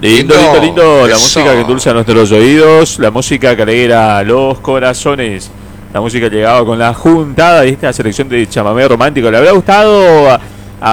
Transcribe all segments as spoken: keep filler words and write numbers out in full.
Lindo, lindo, lindo. La música que endulza nuestros oídos, la música que alegra los corazones. La música que llegaba con la juntada de esta selección de chamamé romántico. ¿Le habrá gustado a,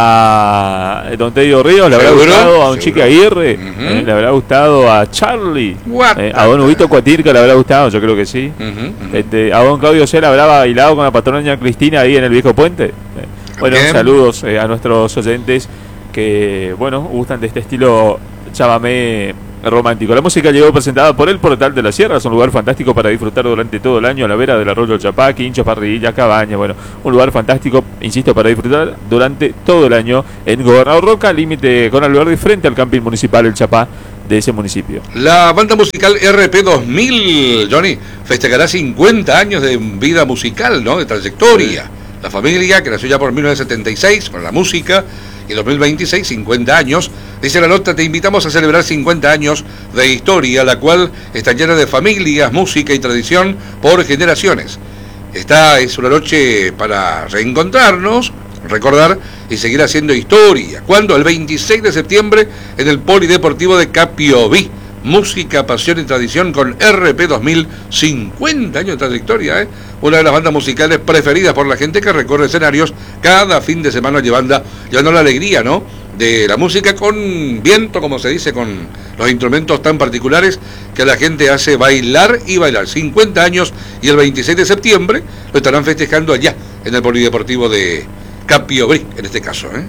a Don Tello Ríos? ¿Le habrá ¿Seguro? gustado a un ¿Seguro? Chique Aguirre? Uh-huh. ¿Eh? ¿Le habrá gustado a Charlie? ¿Eh? ¿A don Huguito Cuatirca le habrá gustado? Yo creo que sí. Uh-huh, uh-huh. Este, ¿A don Claudio Cela habrá bailado con la patrona Cristina ahí en el Viejo Puente? Eh, bueno, Bien. saludos eh, a nuestros oyentes que, bueno, gustan de este estilo chamamé romántico. La música llegó presentada por el Portal de la Sierra. Es un lugar fantástico para disfrutar durante todo el año a la vera del arroyo Chapá, quinchos, parrillas, cabañas. Bueno, un lugar fantástico, insisto, para disfrutar durante todo el año en Gobernador Roca, límite con Alberdi, frente al camping municipal El Chapá de ese municipio. La banda musical R P dos mil, Johnny, festejará cincuenta años de vida musical, ¿no? De trayectoria. Sí. La familia, que nació ya por mil novecientos setenta y seis con la música, y en dos mil veintiséis, cincuenta años. Dice la nota, te invitamos a celebrar cincuenta años de historia, la cual está llena de familias, música y tradición por generaciones. Esta es una noche para reencontrarnos, recordar y seguir haciendo historia. ¿Cuándo? El veintiséis de septiembre en el Polideportivo de Capiobí. Música, pasión y tradición con R P dos mil, cincuenta años de trayectoria, ¿eh? Una de las bandas musicales preferidas por la gente que recorre escenarios cada fin de semana llevando, llevando la alegría, ¿no? De la música con viento, como se dice, con los instrumentos tan particulares que la gente hace bailar y bailar. cincuenta años, y el veintiséis de septiembre lo estarán festejando allá, en el Polideportivo de Capiobrí, en este caso, ¿eh?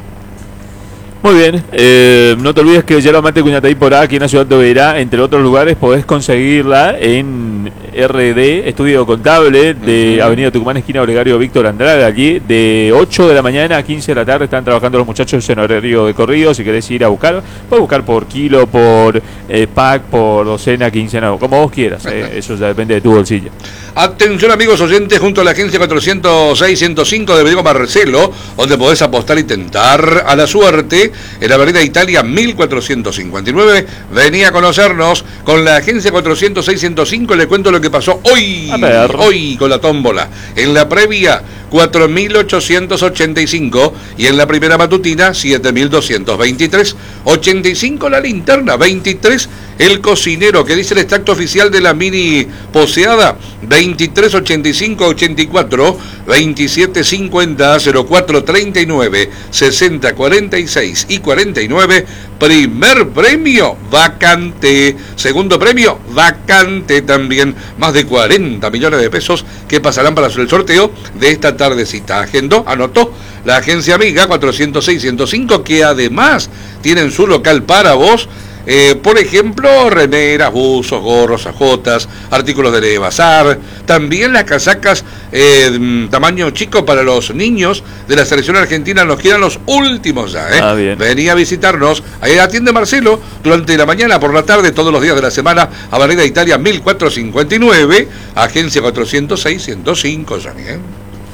Muy bien, eh, no te olvides que Yerba Mate Cuñataí por aquí en la ciudad de Oberá, entre otros lugares, podés conseguirla en R D, Estudio Contable, de uh-huh. Avenida Tucumán, esquina Olegario Víctor Andrade. Allí de ocho de la mañana a quince de la tarde están trabajando los muchachos en horario de corrido. Si querés ir a buscar, puedes buscar por kilo, por eh, pack, por docena, quincena, como vos quieras, eh, eso ya depende de tu bolsillo. Atención, amigos oyentes, junto a la agencia cuatrocientos seis ciento cinco de Diego Marcelo, donde podés apostar y tentar a la suerte en la avenida Italia mil cuatrocientos cincuenta y nueve. Venía a conocernos con la agencia cuatrocientos seis ciento cinco. Le cuento lo que pasó hoy, hoy con la tómbola. En la previa, cuatro mil ochocientos ochenta y cinco, y en la primera matutina, siete mil doscientos veintitrés. ochenta y cinco la linterna, veintitrés el cocinero, que dice el extracto oficial de la mini poseada, veintitrés ochenta y cinco ochenta y cuatro, veintisiete cincuenta cero cuatro treinta y nueve, sesenta cuarenta y seis y cuarenta y nueve. Primer premio, vacante. Segundo premio, vacante también. Más de cuarenta millones de pesos que pasarán para el sorteo de esta tardecita. Agendó, anotó la agencia amiga cuatrocientos seis ciento cinco, que además tienen su local para vos. Eh, por ejemplo, remeras, buzos, gorros, ajotas, artículos de bazar, también las casacas eh, tamaño chico para los niños de la selección argentina. Nos quedan los últimos ya, ¿eh? Ah, bien. Venía a visitarnos, ahí atiende Marcelo durante la mañana, por la tarde, todos los días de la semana, Avenida Italia mil cuatrocientos cincuenta y nueve, agencia cuatrocientos seis ciento cinco, Johnny, ¿eh?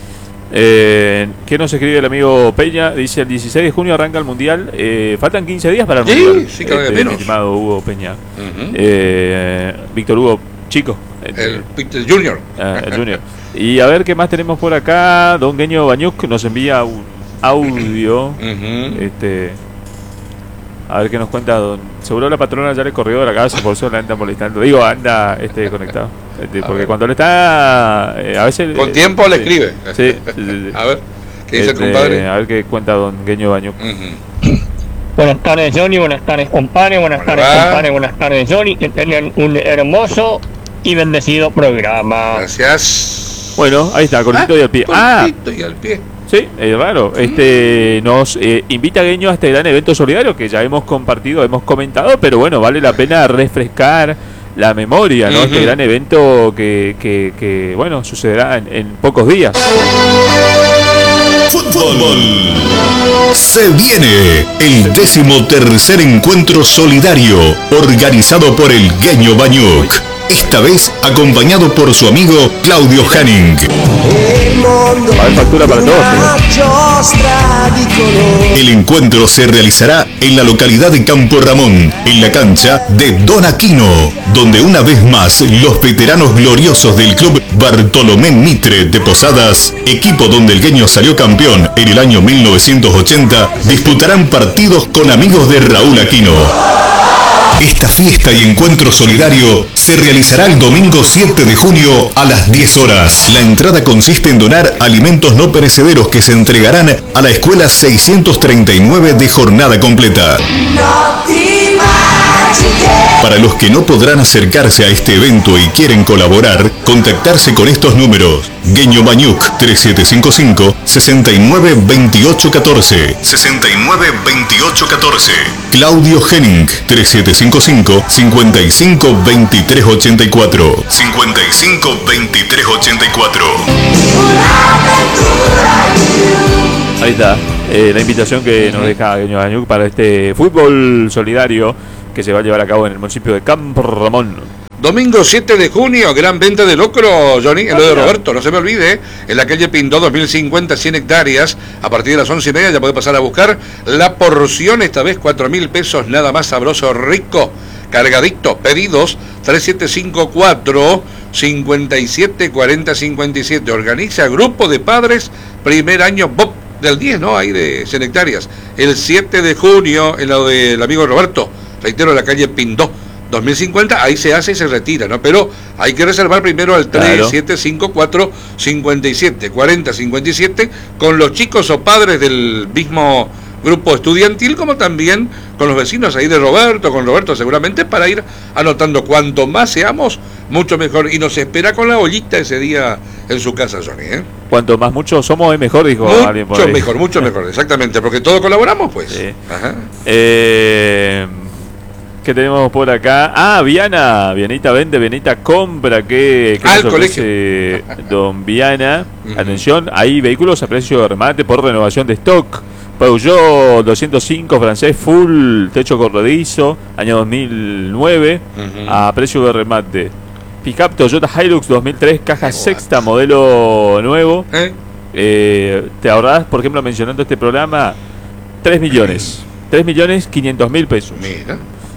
Eh, ¿Qué nos escribe el amigo Peña? Dice, el dieciséis de junio arranca el Mundial. Eh, faltan quince días para el sí, Mundial. Sí, cada vez este, menos. Mi estimado Hugo Peña. Uh-huh. eh, Víctor Hugo, chico. El, el Junior. Eh, el Junior. Y a ver qué más tenemos por acá. Don Gueño Bañuc nos envía un audio. Uh-huh. Este... A ver qué nos cuenta don. Seguro la patrona ya le corrió de la casa, por eso la anda molestando. Digo, anda este conectado. Este, porque cuando le está. Eh, a veces. Con eh, tiempo eh, le escribe. Sí, sí, sí, sí. A ver, ¿qué dice este, el compadre? A ver qué cuenta don Gueño Bañuc. Uh-huh. Buenas tardes, Johnny. Buenas tardes, compadre. Buenas tardes, compadre. Buenas tardes, Johnny. Que tengan un hermoso y bendecido programa. Gracias. Bueno, ahí está, cortito ah, y al pie. Cortito ah, y al pie. Sí, es raro. Este nos eh, invita Gueño a este gran evento solidario que ya hemos compartido, hemos comentado, pero bueno, vale la pena refrescar la memoria, ¿no? Uh-huh. Este gran evento que, que, que bueno, sucederá en, en pocos días. Fútbol. Se viene el décimo tercer encuentro solidario organizado por el Gueño Bañuc. Esta vez acompañado por su amigo Claudio Hanning. Hay factura para todos, ¿eh? El encuentro se realizará en la localidad de Campo Ramón, en la cancha de Don Aquino, donde una vez más los veteranos gloriosos del club Bartolomé Mitre de Posadas, equipo donde el Gueño salió campeón en el año mil novecientos ochenta, disputarán partidos con amigos de Raúl Aquino. Esta fiesta y encuentro solidario se realizará el domingo siete de junio a las diez horas. La entrada consiste en donar alimentos no perecederos que se entregarán a la escuela seiscientos treinta y nueve de jornada completa. Para los que no podrán acercarse a este evento y quieren colaborar, contactarse con estos números. Gueño Mañuc tres siete cinco cinco, seis nueve dos ocho uno cuatro, seis nueve dos ocho uno cuatro. Claudio Henning tres siete cinco cinco, cinco cinco dos tres ocho cuatro, cinco cinco dos tres ocho cuatro. Ahí está, eh, la invitación que nos deja Gueño Mañuc para este fútbol solidario que se va a llevar a cabo en el municipio de Campo Ramón. Domingo siete de junio, gran venta de locro, Johnny, en lo de Roberto, no se me olvide, en la calle Pindó dos mil cincuenta, cien hectáreas, a partir de las once y media ya puede pasar a buscar la porción, esta vez cuatro mil pesos, nada más sabroso, rico, cargadito, pedidos, tres siete cinco cuatro, cinco siete cuatro cero cinco siete, organiza Grupo de Padres, primer año Bob del diez, ¿no? Ahí de cien hectáreas, el siete de junio, en lo del amigo Roberto, reitero, en la calle Pindó, dos mil cincuenta, ahí se hace y se retira, ¿no? Pero hay que reservar primero al tres siete cinco cuatro, cinco siete cuatro cero cinco siete con los chicos o padres del mismo grupo estudiantil, como también con los vecinos ahí de Roberto, con Roberto seguramente, para ir anotando. Cuanto más seamos, mucho mejor. Y nos espera con la ollita ese día en su casa, Johnny, ¿eh? Cuanto más muchos somos, es mejor, dijo mucho alguien por Mucho ahí. mejor, mucho mejor, exactamente, porque todos colaboramos, pues. Sí. Ajá. Eh... ¿Qué tenemos por acá? Ah, Viana, Vianita vende, Vianita compra. ¿Qué, qué ah, nos el ofrece don Viana? Uh-huh. Atención, hay vehículos a precio de remate por renovación de stock. Peugeot doscientos cinco francés full, techo corredizo, año dos mil nueve, uh-huh. a precio de remate. Pickup Toyota Hilux dos mil tres, caja sexta, modelo nuevo. ¿Eh? Eh, te ahorrás, por ejemplo, mencionando este programa, tres millones. tres millones quinientos mil pesos. Mira.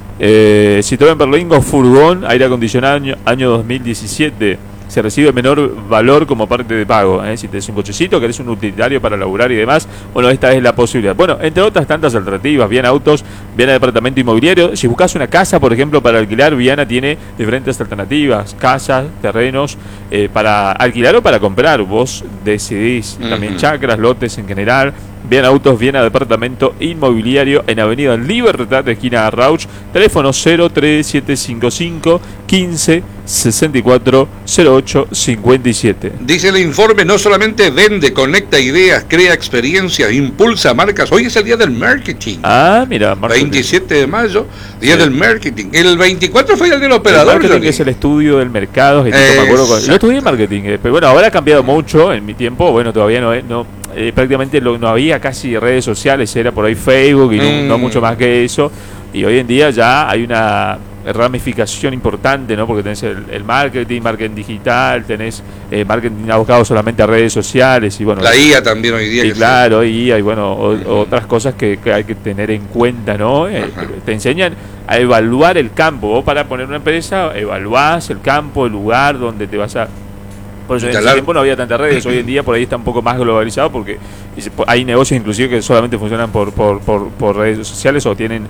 Eh, Citroën Berlingo furgón, aire acondicionado año, año dos mil diecisiete. Se recibe menor valor como parte de pago, ¿eh? Si tenés un cochecito, querés un utilitario para laburar y demás, bueno, esta es la posibilidad. Bueno, entre otras tantas alternativas, Viana Autos, Viana Departamento Inmobiliario. Si buscas una casa, por ejemplo, para alquilar, Viana tiene diferentes alternativas, casas, terrenos, eh, para alquilar o para comprar. Vos decidís, uh-huh. También chacras, lotes en general. Viana Autos, Viana Departamento Inmobiliario, en Avenida Libertad, de esquina Rauch, teléfono cero tres siete cinco cinco, quince, sesenta y cuatro, cero ocho cincuenta y siete. Dice el informe, no solamente vende, conecta ideas, crea experiencias, impulsa marcas. Hoy es el día del marketing. Ah, mira, marketing. veintisiete de mayo, día sí. del marketing. El veinticuatro fue el del operador. El marketing es el estudio del mercado. Me acuerdo con... Yo estudié marketing, pero bueno, ahora ha cambiado mucho en mi tiempo. Bueno, todavía no, no eh, prácticamente lo, no había casi redes sociales, era por ahí Facebook y no, mm. no mucho más que eso. Y hoy en día ya hay una ramificación importante, ¿no? Porque tenés el, el marketing, marketing digital, tenés eh, marketing abocado solamente a redes sociales y bueno. La I A también hoy día. Y claro, I A y bueno, o, uh-huh. otras cosas que, que hay que tener en cuenta, ¿no? Eh, uh-huh. Te enseñan a evaluar el campo. Vos para poner una empresa, evaluás el campo, el lugar donde te vas a... Por eso en ese tiempo no había tantas redes, hoy en día por ahí está un poco más globalizado porque hay negocios inclusive que solamente funcionan por por, por, por redes sociales o tienen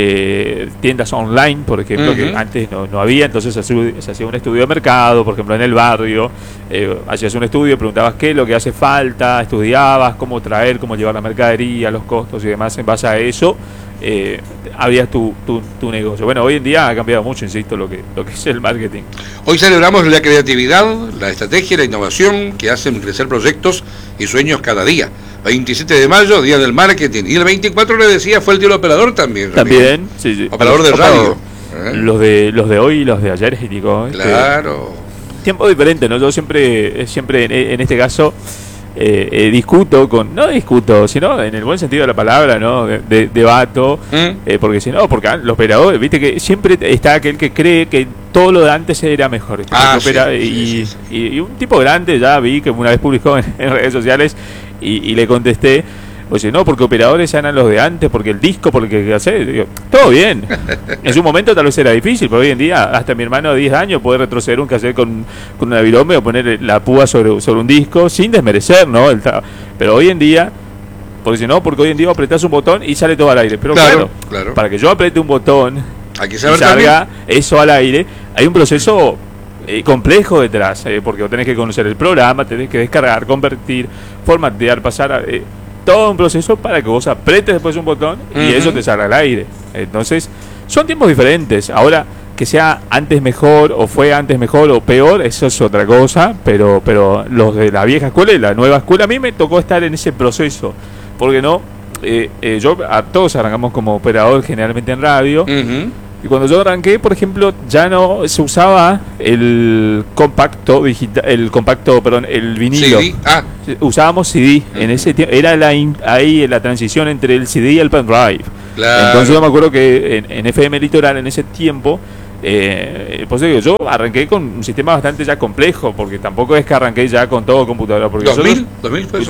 eh, tiendas online, por ejemplo, uh-huh. que antes no, no había, entonces se, se hacía un estudio de mercado, por ejemplo en el barrio, eh, hacías un estudio, preguntabas qué es lo que hace falta, estudiabas cómo traer, cómo llevar la mercadería, los costos y demás, en base a eso Eh, había tu, tu, tu negocio. Bueno, hoy en día ha cambiado mucho, insisto, lo que, lo que es el marketing. Hoy celebramos la creatividad, la estrategia y la innovación que hacen crecer proyectos y sueños cada día. veintisiete de mayo, día del marketing. Y el veinticuatro, le decía, fue el día del operador también. También, sí, sí. Operador de radio. ¿Eh? Los de los de hoy y los de ayer, es crítico. Claro. Este, tiempo diferente, ¿no? Yo siempre, siempre en, en este caso... Eh, eh, discuto con, no discuto, sino en el buen sentido de la palabra, ¿no? De, de, debato, ¿Mm? eh, porque si no, porque los operadores, viste que siempre está aquel que cree que todo lo de antes era mejor. Ah, opera, sí, y, sí, sí, sí. Y, y un tipo grande ya vi que una vez publicó en, en redes sociales y, y le contesté. Oye, no, porque operadores eran los de antes, porque el disco, porque hace, digo, todo bien. En su momento tal vez era difícil, pero hoy en día, hasta mi hermano de diez años puede retroceder un cassette con, con una virome o poner la púa sobre, sobre un disco sin desmerecer, ¿no? El, pero hoy en día, porque si no, porque hoy en día apretás un botón y sale todo al aire. Pero claro, claro, claro. para que yo apriete un botón Hay que saber y salga también eso al aire. Hay un proceso eh, complejo detrás, eh, porque vos tenés que conocer el programa, tenés que descargar, convertir, formatear, pasar a, eh, todo un proceso para que vos apretes después un botón y uh-huh. eso te salga al aire. Entonces, son tiempos diferentes. Ahora, que sea antes mejor o fue antes mejor o peor, eso es otra cosa, pero pero los de la vieja escuela y la nueva escuela, a mí me tocó estar en ese proceso, porque no, eh, eh, yo a todos arrancamos como operador generalmente en radio, uh-huh. y cuando yo arranqué, por ejemplo, ya no se usaba el compacto digital, el compacto, perdón, el vinilo. C D. Ah. Usábamos C D, uh-huh. en ese tiempo era la in, ahí la transición entre el C D y el pendrive. Claro. Entonces yo me acuerdo que en, en F M Litoral en ese tiempo, eh, pues digo, yo arranqué con un sistema bastante ya complejo, porque tampoco es que arranqué ya con todo computadora. Porque ¿dos mil? ¿dos mil fue eso?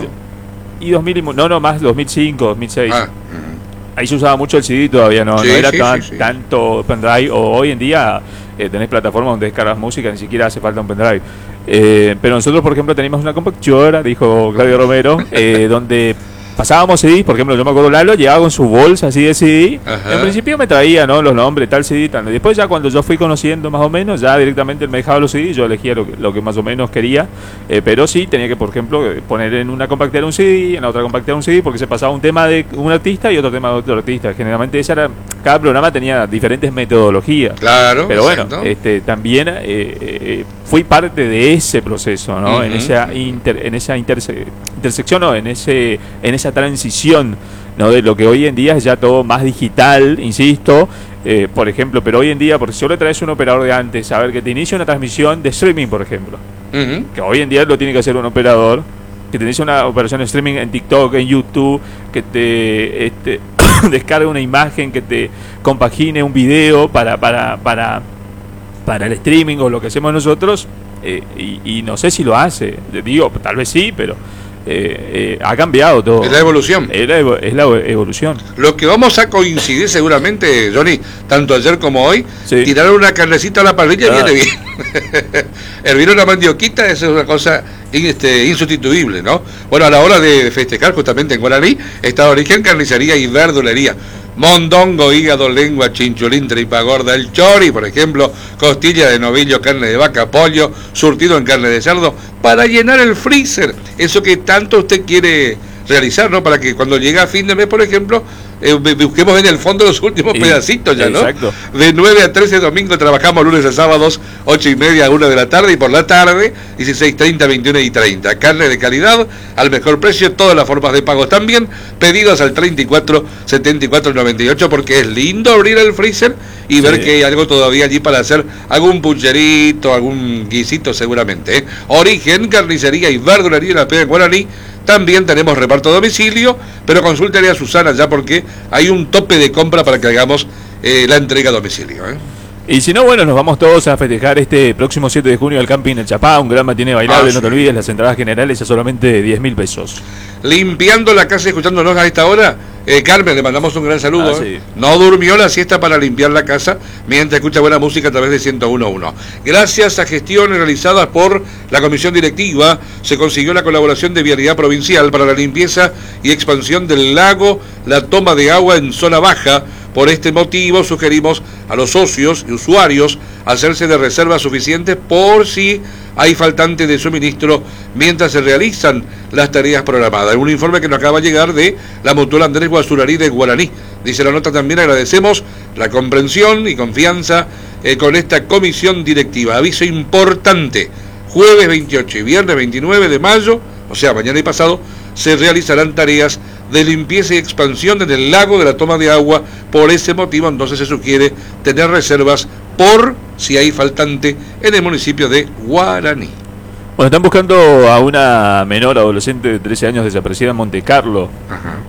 Y dos mil, no, no, más dos mil cinco, dos mil seis. Ah, uh-huh. Ahí se usaba mucho el C D todavía, no, sí, no era sí, tan, sí, sí. tanto pendrive, o hoy en día eh, tenés plataformas donde descargas música, ni siquiera hace falta un pendrive. Eh, pero nosotros, por ejemplo, teníamos una compactadora, dijo Claudio Romero, eh, donde pasábamos C D, por ejemplo, yo me acuerdo Lalo llegaba con su bolsa así de C D. Ajá. En principio me traía, ¿no?, los nombres, tal C D, tal. Después ya cuando yo fui conociendo más o menos, ya directamente él me dejaba los C D, yo elegía lo que, lo que más o menos quería, eh, pero sí tenía que, por ejemplo, poner en una compactadora un C D, en la otra compactadora un C D, porque se pasaba un tema de un artista y otro tema de otro artista. Generalmente esa era, cada programa tenía diferentes metodologías. Claro. Pero bueno, exacto. este también eh, eh, fui parte de ese proceso, ¿no? Uh-huh. En esa inter, en esa interse, intersección, no, en ese en esa transición, ¿no?, de lo que hoy en día es ya todo más digital, insisto, eh, por ejemplo, pero hoy en día, porque si solo traes un operador de antes, a ver, que te inicia una transmisión de streaming, por ejemplo, uh-huh. que hoy en día lo tiene que hacer un operador, que te inicia una operación de streaming en TikTok, en YouTube, que te este, descargue una imagen, que te compagine un video para para para para el streaming o lo que hacemos nosotros, eh, y, y no sé si lo hace, digo, tal vez sí, pero Eh, eh, ha cambiado todo. Es la evolución. Es la, evo- es la evolución. Lo que vamos a coincidir seguramente, Johnny, tanto ayer como hoy, sí. tirar una carnecita a la parrilla ah. viene bien. Hervir una mandioquita, eso es una cosa este, insustituible, ¿no? Bueno, a la hora de festejar justamente en Guaraní, está Origen Carnicería y Verdulería. Mondongo, hígado, lengua, chinchulín, tripa gorda, el chori, por ejemplo, costilla de novillo, carne de vaca, pollo, surtido en carne de cerdo, para llenar el freezer, eso que tanto usted quiere realizar, ¿no? Para que cuando llegue a fin de mes, por ejemplo, eh, busquemos en el fondo los últimos y, pedacitos ya, ¿no? Exacto. De nueve a trece domingo trabajamos lunes a sábados, ocho y media a una de la tarde, y por la tarde, dieciséis treinta, veintiuno y treinta. Carne de calidad, al mejor precio, todas las formas de pago también, pedidos al treinta y cuatro, setenta y cuatro, noventa y ocho, porque es lindo abrir el freezer y sí. ver que hay algo todavía allí para hacer algún pucherito, algún guisito seguramente, ¿eh? Origen, Carnicería y Verdulería en la Pega en Guaraní. También tenemos reparto a domicilio, pero consultaré a Susana ya porque hay un tope de compra para que hagamos eh, la entrega a domicilio, ¿eh? Y si no, bueno, nos vamos todos a festejar este próximo siete de junio al Camping El Chapá, un gran matiné bailable, ah, no sí. te olvides, las entradas generales a solamente diez mil pesos. Limpiando la casa y escuchándonos a esta hora, eh, Carmen, le mandamos un gran saludo. Ah, sí. ¿eh? No durmió la siesta para limpiar la casa mientras escucha buena música a través de ciento uno punto uno. Gracias a gestiones realizadas por la comisión directiva, se consiguió la colaboración de Vialidad Provincial para la limpieza y expansión del lago, la toma de agua en zona baja. Por este motivo sugerimos a los socios y usuarios hacerse de reservas suficientes por si hay faltante de suministro mientras se realizan las tareas programadas. Un informe que nos acaba de llegar de la Mutual Andrés Guasurarí de Guaraní. Dice la nota también, agradecemos la comprensión y confianza eh, con esta comisión directiva. Aviso importante, jueves veintiocho y viernes veintinueve de mayo, o sea, mañana y pasado, se realizarán tareas de limpieza y expansión en el lago de la toma de agua. Por ese motivo, entonces se sugiere tener reservas por si hay faltante en el municipio de Guaraní. Bueno, están buscando a una menor adolescente de trece años desaparecida en Monte Carlo. Ajá.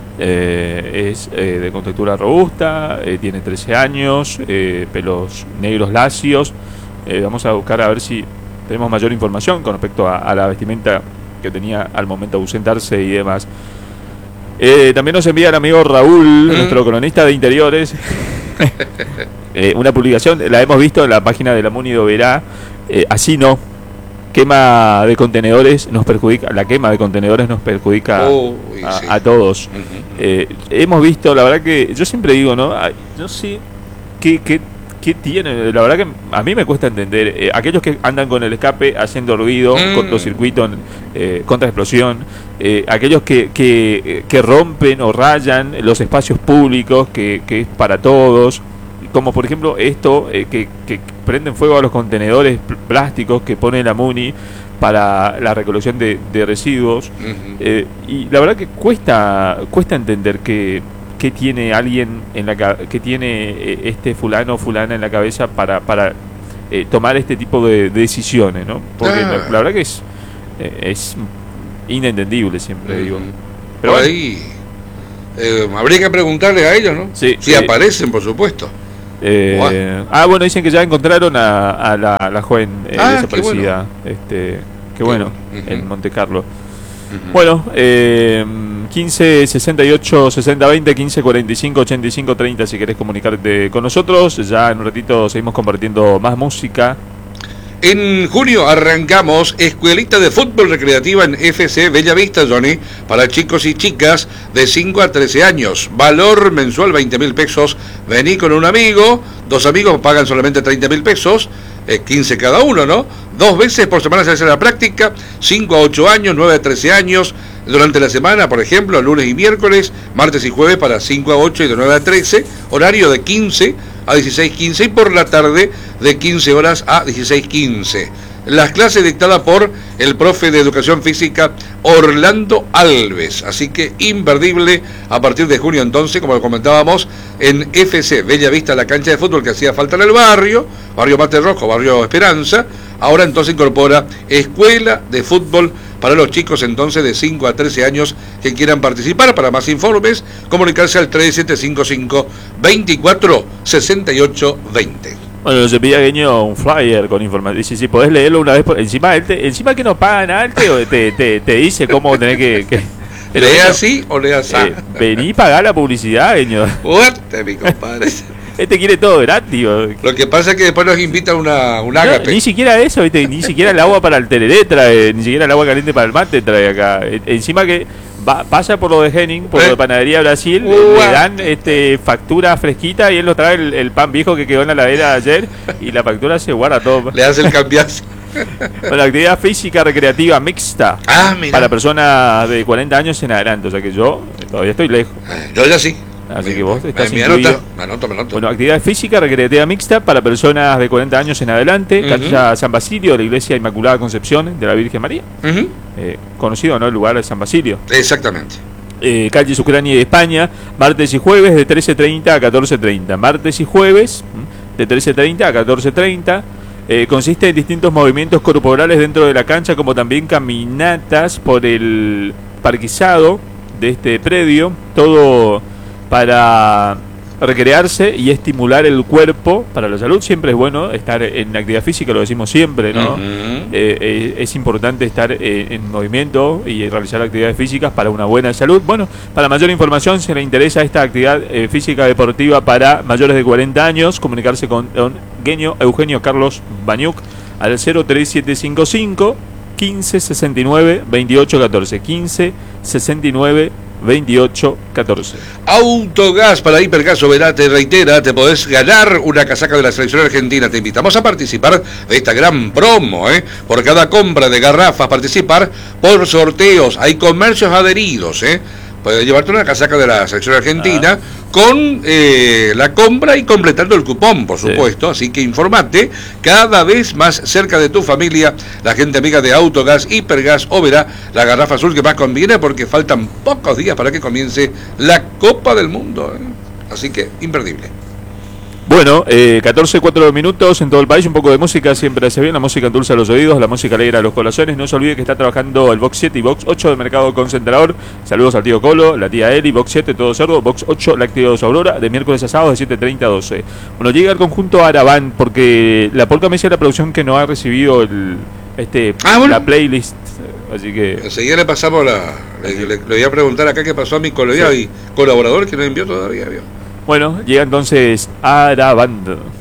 Eh, es eh, de contextura robusta, eh, tiene trece años, eh, pelos negros lacios. Eh, vamos a buscar a ver si tenemos mayor información con respecto a, a la vestimenta que tenía al momento de ausentarse y demás. Eh, también nos envía el amigo Raúl, ¿Mm? nuestro cronista de interiores, eh, una publicación, la hemos visto en la página de la Muni de Oberá, eh, así no, quema de contenedores nos perjudica, la quema de contenedores nos perjudica oh, a, sí. a todos. Uh-huh. eh, hemos visto, la verdad que yo siempre digo, ¿no? Yo sí, ¿qué, qué, qué tiene? La verdad que a mí me cuesta entender. Eh, aquellos que andan con el escape haciendo ruido, mm. cortocircuito, eh, contraexplosión, eh, aquellos que, que, que rompen o rayan los espacios públicos, que, que es para todos, como por ejemplo esto, eh, que, que prenden fuego a los contenedores plásticos que pone la MUNI para la recolección de, de residuos. Uh-huh. eh, y la verdad que cuesta cuesta entender que, que tiene alguien en la que tiene eh, este fulano o fulana en la cabeza para para eh, tomar este tipo de, de decisiones, ¿no? Porque ah. la, la verdad que es eh, es inentendible siempre. Uh-huh. Digo. Pero por ahí eh, habría que preguntarle a ellos, ¿no? Sí, si sí. aparecen, por supuesto. Eh, ah, bueno, dicen que ya encontraron a, a la, la joven eh, ah, desaparecida. Qué bueno. Este, qué bueno, uh-huh. en Monte Carlo. Uh-huh. Bueno, eh, quince sesenta y ocho sesenta veinte, quince cuarenta y cinco ochenta y cinco treinta si querés comunicarte con nosotros. Ya en un ratito seguimos compartiendo más música. En junio arrancamos Escuelita de Fútbol Recreativa en F C Bellavista, Johnny, para chicos y chicas de cinco a trece años. Valor mensual veinte mil pesos. Vení con un amigo, dos amigos pagan solamente treinta mil pesos, eh, quince cada uno, ¿no? Dos veces por semana se hace la práctica, cinco a ocho años, nueve a trece años. Durante la semana, por ejemplo, lunes y miércoles, martes y jueves para cinco a ocho y de nueve a trece, horario de quince a dieciséis quince y por la tarde de quince horas a dieciséis quince. Las clases dictadas por el profe de Educación Física Orlando Alves, así que imperdible a partir de junio entonces, como lo comentábamos, en F C Bellavista, la cancha de fútbol que hacía falta en el barrio, barrio Mate Rojo, barrio Esperanza, ahora entonces incorpora Escuela de Fútbol para los chicos entonces de cinco a trece años que quieran participar. Para más informes, comunicarse al tres siete cinco cinco, veinticuatro sesenta y ocho veinte. Bueno, se pide a Gueño un flyer con información. Dice, si podés leerlo una vez por encima, él te, encima que no pagan arte, te, te, te dice cómo tenés que... que pero ¿lea así o lea así? Eh, vení y pagá la publicidad, Gueño. Fuerte, mi compadre. Este quiere todo gratis. Lo que pasa es que después nos invita una, un ágape. No, ni siquiera eso, ¿viste? Ni siquiera el agua para el tereré trae, ni siquiera el agua caliente para el mate trae acá. E, encima que va, pasa por lo de Henning, por ¿Eh? lo de Panadería Brasil, uh, le dan este factura fresquita y él nos trae el, el pan viejo que quedó en la heladera ayer y la factura se guarda todo. Le hace el cambiazo. Bueno, actividad física recreativa mixta ah, para personas de cuarenta años en adelante, o sea que yo todavía estoy lejos. Eh, yo ya sí. Así que vos estás me incluido. Me anoto, me anoto. Bueno, actividad física recreativa mixta para personas de cuarenta años en adelante. Uh-huh. Capilla San Basilio, de la Iglesia Inmaculada Concepción de la Virgen María. Uh-huh. eh, conocido, ¿no? El lugar de San Basilio. Exactamente. Eh, calle Ucrania de España, martes y jueves de trece treinta a catorce treinta. Martes y jueves de trece treinta a catorce treinta. Eh, consiste en distintos movimientos corporales dentro de la cancha, como también caminatas por el parquizado de este predio. Todo para recrearse y estimular el cuerpo. Para la salud siempre es bueno estar en actividad física, lo decimos siempre, ¿no? Uh-huh. eh, eh, es importante estar eh, en movimiento y realizar actividades físicas para una buena salud. Bueno, para mayor información, si le interesa esta actividad eh, física deportiva para mayores de cuarenta años, comunicarse con don Gueño Eugenio Carlos Bañuc al cero tres siete cinco cinco, quince sesenta y nueve, veintiocho catorce, quince sesenta y nueve, veintiocho catorce. Autogás para Hipergas Oberá te reitera, te podés ganar una casaca de la selección argentina. Te invitamos a participar de esta gran promo, ¿eh? Por cada compra de garrafas, participar por sorteos. Hay comercios adheridos, ¿eh? Puedes llevarte una casaca de la selección argentina ah. con eh, la compra y completando el cupón, por supuesto. Sí. Así que informate cada vez más cerca de tu familia. La gente amiga de Autogás, Hipergas Oberá, la garrafa azul que más conviene porque faltan pocos días para que comience la Copa del Mundo, ¿eh? Así que imperdible. Bueno, eh, catorce, cuatro minutos en todo el país, un poco de música siempre hace bien, la música endulza los oídos, la música alegra los corazones. No se olvide que está trabajando el Box siete y Box ocho de Mercado Concentrador. Saludos al tío Colo, la tía Eli, Box siete, todo cerdo, Box ocho, Lácteos Aurora, de miércoles a sábado de siete treinta a doce. Bueno, llega el conjunto Araván, porque la Polka me dice la producción que no ha recibido el este ah, bueno. la playlist, así que... Enseguida le pasamos la... Le, le, le voy a preguntar acá qué pasó a mi colega sí. y colaborador que no envió todavía, ¿vio? Bueno, llega entonces Araván.